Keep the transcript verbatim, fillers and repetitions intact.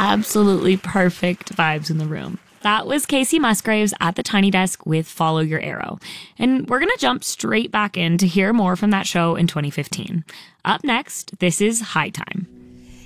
absolutely perfect vibes in the room. That was Kacey Musgraves at the Tiny Desk with Follow Your Arrow. And we're going to jump straight back in to hear more from that show in twenty fifteen. Up next, this is High Time.